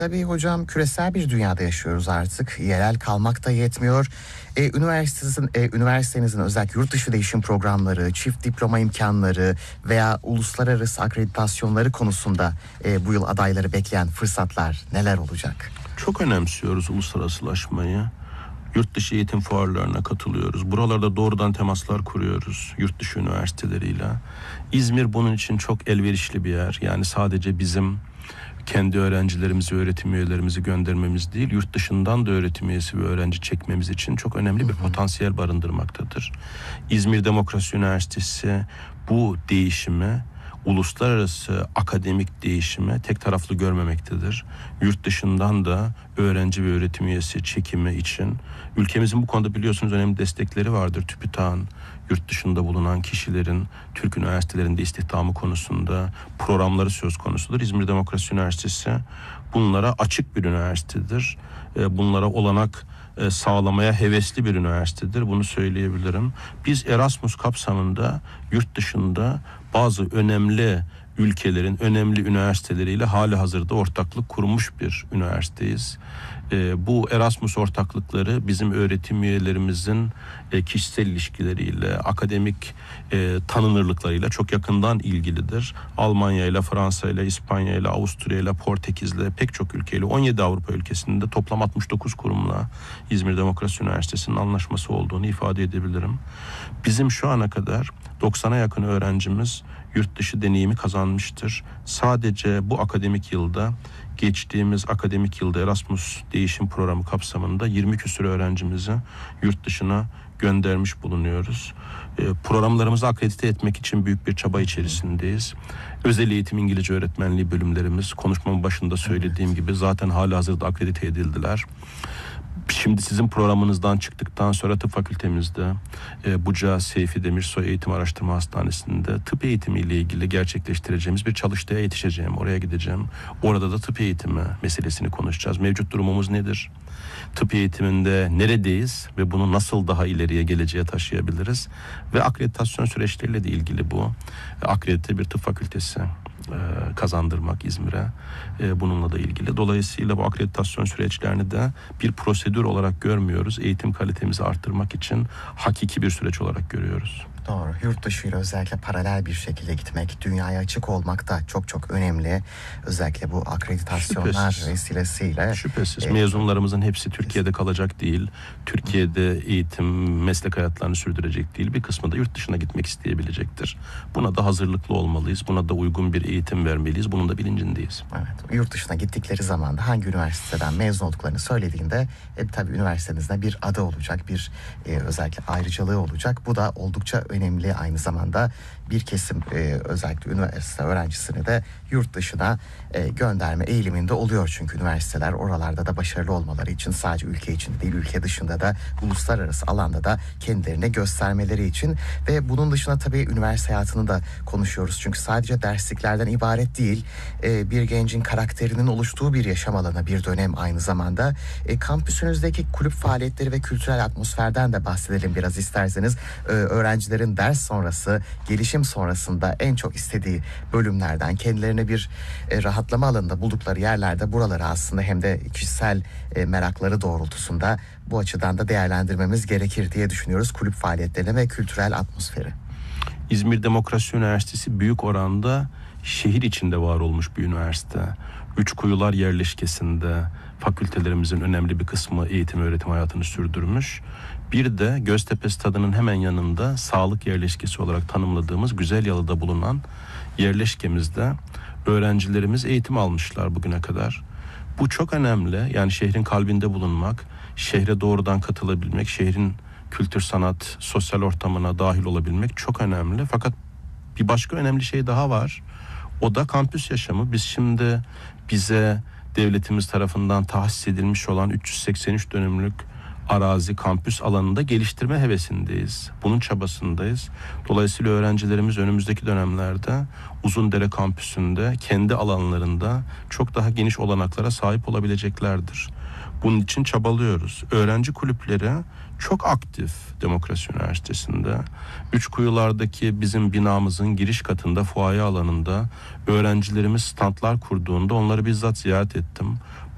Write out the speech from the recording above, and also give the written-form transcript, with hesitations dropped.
Tabii hocam, küresel bir dünyada yaşıyoruz artık. Yerel kalmak da yetmiyor. Üniversitenizin özellikle yurt dışı değişim programları, çift diploma imkanları veya uluslararası akreditasyonları konusunda bu yıl adayları bekleyen fırsatlar neler olacak? Çok önemsiyoruz uluslararasılaşmayı. Yurt dışı eğitim fuarlarına katılıyoruz. Buralarda doğrudan temaslar kuruyoruz yurt dışı üniversiteleriyle. İzmir bunun için çok elverişli bir yer. Yani sadece bizim kendi öğrencilerimizi, öğretim üyelerimizi göndermemiz değil, yurt dışından da öğretim üyesi ve öğrenci çekmemiz için çok önemli bir potansiyel barındırmaktadır. İzmir Demokrasi Üniversitesi bu değişimi, uluslararası akademik değişimi tek taraflı görmemektedir. Yurt dışından da öğrenci ve öğretim üyesi çekimi için ülkemizin bu konuda biliyorsunuz önemli destekleri vardır. TÜBİTAK'ın yurt dışında bulunan kişilerin Türk üniversitelerinde istihdamı konusunda programları söz konusudur. İzmir Demokrasi Üniversitesi bunlara açık bir üniversitedir. Bunlara olanak sağlamaya hevesli bir üniversitedir. Bunu söyleyebilirim. Biz Erasmus kapsamında yurt dışında bazı önemli ülkelerin önemli üniversiteleriyle hali hazırda ortaklık kurmuş bir üniversiteyiz. Bu Erasmus ortaklıkları bizim öğretim üyelerimizin kişisel ilişkileriyle, akademik tanınırlıklarıyla çok yakından ilgilidir. Almanya ile, Fransa ile, İspanya ile, Avusturya ile, Portekiz ile, pek çok ülkeyle, 17 Avrupa ülkesinde toplam 69 kurumla İzmir Demokrasi Üniversitesi'nin anlaşması olduğunu ifade edebilirim. Bizim şu ana kadar 90'a yakın öğrencimiz yurt dışı deneyimi kazanmıştır. Sadece bu akademik yılda, geçtiğimiz akademik yılda Erasmus değişim programı kapsamında 20 küsur öğrencimizi yurt dışına göndermiş bulunuyoruz. Programlarımızı akredite etmek için büyük bir çaba içerisindeyiz. Özel eğitim İngilizce öğretmenliği bölümlerimiz, konuşmamın başında söylediğim gibi zaten halihazırda akredite edildiler. Şimdi sizin programınızdan çıktıktan sonra tıp fakültemizde Buca Seyfi Demirsoy Eğitim Araştırma Hastanesi'nde tıp eğitimiyle ilgili gerçekleştireceğimiz bir çalıştaya yetişeceğim. Oraya gideceğim. Orada da tıp eğitimi meselesini konuşacağız. Mevcut durumumuz nedir? Tıp eğitiminde neredeyiz ve bunu nasıl daha ileriye, geleceğe taşıyabiliriz? Ve akreditasyon süreçleriyle de ilgili bu. Akredite bir tıp fakültesi kazandırmak İzmir'e bununla da ilgili. Dolayısıyla bu akreditasyon süreçlerini de bir prosedür olarak görmüyoruz. Eğitim kalitemizi arttırmak için hakiki bir süreç olarak görüyoruz. Doğru. Yurt dışıyla özellikle paralel bir şekilde gitmek, dünyaya açık olmak da çok çok önemli. Özellikle bu akreditasyonlar vesilesiyle. Şüphesiz. Mezunlarımızın hepsi Türkiye'de kalacak değil. Türkiye'de eğitim, meslek hayatlarını sürdürecek değil. Bir kısmı da yurt dışına gitmek isteyebilecektir. Buna da hazırlıklı olmalıyız. Buna da uygun bir eğitim vermeliyiz. Bunun da bilincindeyiz. Evet. Yurt dışına gittikleri zaman da hangi üniversiteden mezun olduklarını söylediğinde tabii üniversitenizde bir adı olacak, bir özellikle ayrıcalığı olacak. Bu da oldukça önemli aynı zamanda. Bir kesim özellikle üniversite öğrencisini de yurt dışına gönderme eğiliminde oluyor. Çünkü üniversiteler oralarda da başarılı olmaları için sadece ülke içinde değil, ülke dışında da uluslararası alanda da kendilerini göstermeleri için ve bunun dışında tabii üniversite hayatını da konuşuyoruz. Çünkü sadece dersliklerden ibaret değil, bir gencin karakterinin oluştuğu bir yaşam alanı, bir dönem aynı zamanda. Kampüsünüzdeki kulüp faaliyetleri ve kültürel atmosferden de bahsedelim biraz isterseniz. Öğrencilerin ders sonrası, gelişim sonrasında en çok istediği bölümlerden, kendilerine bir rahatlama alanında buldukları yerlerde buraları aslında hem de kişisel merakları doğrultusunda bu açıdan da değerlendirmemiz gerekir diye düşünüyoruz kulüp faaliyetlerini ve kültürel atmosferi. İzmir Demokrasi Üniversitesi büyük oranda şehir içinde var olmuş bir üniversite. Üçkuyular yerleşkesinde fakültelerimizin önemli bir kısmı eğitim öğretim hayatını sürdürmüş. Bir de Göztepe Stadı'nın hemen yanında sağlık yerleşkesi olarak tanımladığımız Güzelyalı'da bulunan yerleşkemizde öğrencilerimiz eğitim almışlar bugüne kadar. Bu çok önemli. Yani şehrin kalbinde bulunmak, şehre doğrudan katılabilmek, şehrin kültür, sanat, sosyal ortamına dahil olabilmek çok önemli. Fakat bir başka önemli şey daha var. O da kampüs yaşamı. Biz şimdi bize devletimiz tarafından tahsis edilmiş olan 383 dönümlük arazi kampüs alanında geliştirme hevesindeyiz. Bunun çabasındayız. Dolayısıyla öğrencilerimiz önümüzdeki dönemlerde Uzundere kampüsünde kendi alanlarında çok daha geniş olanaklara sahip olabileceklerdir. Bunun için çabalıyoruz. Öğrenci kulüpleri çok aktif Demokrasi Üniversitesi'nde. Üçkuyulardaki bizim binamızın giriş katında, fuaye alanında öğrencilerimiz standlar kurduğunda onları bizzat ziyaret ettim.